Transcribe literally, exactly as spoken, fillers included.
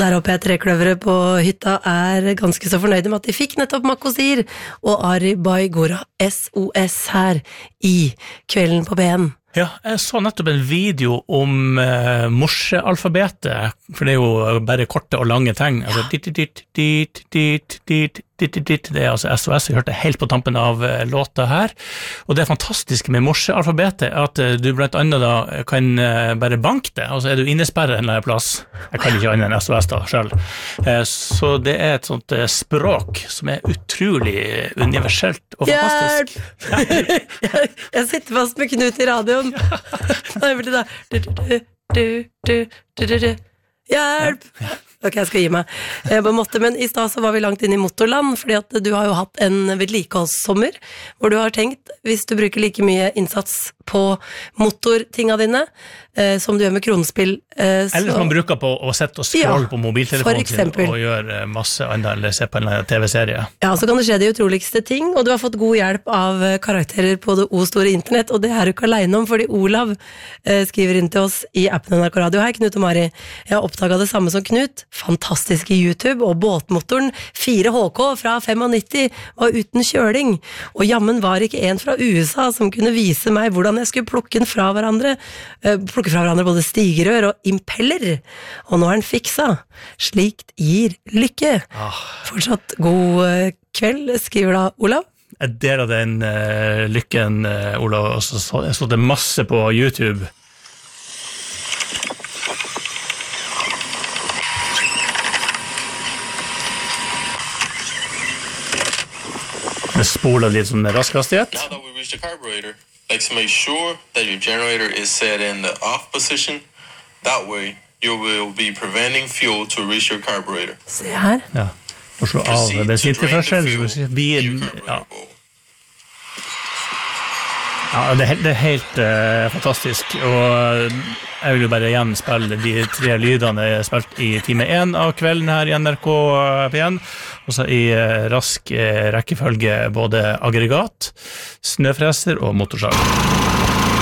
der oppe er trekløvere på hytta er ganske så fornøyde med at de fikk nettopp Makosir og Ari Baigora S O S her i Kvelden på B N. Ja, jeg så nettopp en video om uh, morsealfabetet, for det er jo bare korte og lange tegn. Altså, dit, dit, dit, dit, dit, dit, dit, det er altså S O S, jeg hørte helt på tampen av uh, låta her. Og det fantastiske med morsealfabetet er at uh, du blant annet da kan uh, bare banke det, altså er du innesperret en eller annen plass. Jeg kan ikke annet enn S O S da selv. Uh, så det er et sånt uh, språk som er utrolig universelt og fantastisk. Hjelp! jeg, jeg sitter fast med Knut i radioen. Nei, fordi da du, du, du, du, du, du, du. Hjelp! Ok, jeg skal gi meg jeg bare måtte, men i sted så var vi langt inn i motorland, fordi at du har jo hatt en vedlikeholdssommer, hvor du har tenkt, hvis du bruker like mye innsats på motortinga dine, eh, som du gjør med kronespill eh, så... Eller som man bruker på å sette og scrolle ja, på mobiltelefonen sin og gjøre masse annet, eller se på en tv-serie. Ja, så kan det skje de utroligste ting, og du har fått god hjelp av karakterer på det o-store internett, og det er du ikke alene om, fordi Olav eh, skriver inn til oss i appen N R K Radio. Hei Knut og Mari, jeg har oppdaget det samme som Knut, fantastiske YouTube, og båtmotoren fire H K fra nittifem var uten kjøling, og jammen var ikke en fra U S A som kunne vise meg hvordan jeg skulle plukke den fra hverandre, uh, plukke fra hverandre både stigerør og impeller, og nå er den fiksa. Slikt gir lykke. Ah. Fortsatt god uh, kveld, skriver da Olav. Jeg deler den uh, lykken, uh, Olav, og så så, så det masse på YouTube. Det spoler litt sånn rask hastighet. Now that we reach the carburetor, let's make sure that your generator is set in the off position. That way, you will be preventing fuel to reach your carburetor. Se her. Ja, og slå av bensintilførsel. Bilen, ja. Ja, det er helt, det er helt uh, fantastisk, og jeg vil jo bare igjen spille de tre lydene jeg har spilt i time én av kvelden her i N R K P N, og så i uh, rask uh, rekkefølge både aggregat, snøfreser og motorsag.